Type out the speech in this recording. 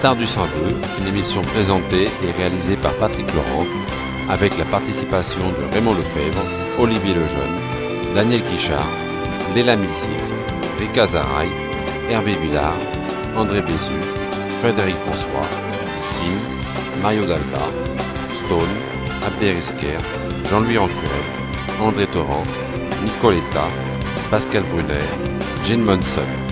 Stars du 102, une émission présentée et réalisée par Patrick Laurent, avec la participation de Raymond Lefebvre, Olivier Lejeune, Daniel Quichard, Léla Milsic, Rika Zaraï, Hervé Villard, André Bézu, Frédéric François, Sim, Mario Dalba, Stone, Abderrezker, Jean-Louis Ancurel, André Torrent, Nicoletta, Pascal Brunner, Jane Monson.